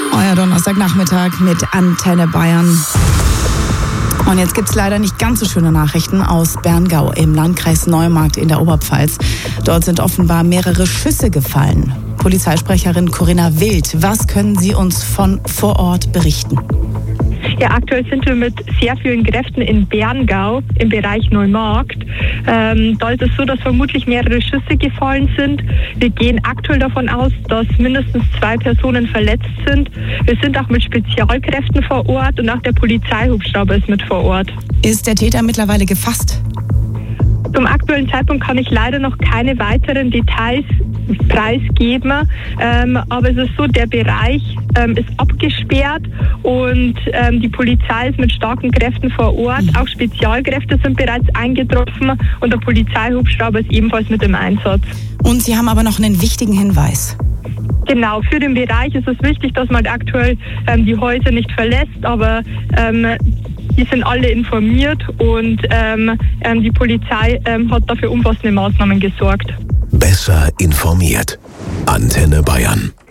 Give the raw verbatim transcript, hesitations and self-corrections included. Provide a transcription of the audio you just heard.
Euer Donnerstagnachmittag mit Antenne Bayern. Und jetzt gibt es leider nicht ganz so schöne Nachrichten aus Berngau im Landkreis Neumarkt in der Oberpfalz. Dort sind offenbar mehrere Schüsse gefallen. Polizeisprecherin Corinna Wild, was können Sie uns von vor Ort berichten? Ja, aktuell sind wir mit sehr vielen Kräften in Berngau im Bereich Neumarkt. Ähm, da ist es so, dass vermutlich mehrere Schüsse gefallen sind. Wir gehen aktuell davon aus, dass mindestens zwei Personen verletzt sind. Wir sind auch mit Spezialkräften vor Ort und auch der Polizeihubschrauber ist mit vor Ort. Ist der Täter mittlerweile gefasst? Zum aktuellen Zeitpunkt kann ich leider noch keine weiteren Details preisgeben, ähm, aber es ist so, der Bereich ähm, ist abgesperrt und ähm, die Polizei ist mit starken Kräften vor Ort. Mhm. Auch Spezialkräfte sind bereits eingetroffen und der Polizeihubschrauber ist ebenfalls mit im Einsatz. Und Sie haben aber noch einen wichtigen Hinweis. Genau, für den Bereich ist es wichtig, dass man aktuell ähm, die Häuser nicht verlässt, aber ähm, die sind alle informiert und ähm, ähm, die Polizei ähm, hat dafür umfassende Maßnahmen gesorgt. Besser informiert. Antenne Bayern.